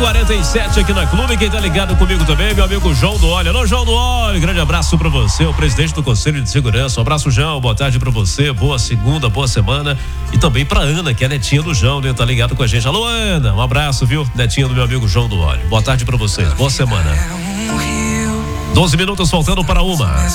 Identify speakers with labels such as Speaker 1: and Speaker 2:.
Speaker 1: 11h47 aqui na Clube. Quem tá ligado comigo também, meu amigo João do Óleo. Alô, João do Óleo, grande abraço pra você, o presidente do Conselho de Segurança. Um abraço, João, boa tarde pra você, boa segunda, boa semana. E também pra Ana, que é netinha do João, né? Tá ligado com a gente. Alô, Ana, um abraço, viu? Netinha do meu amigo João do Óleo. Boa tarde pra vocês, boa semana. 12 minutos faltando para 1.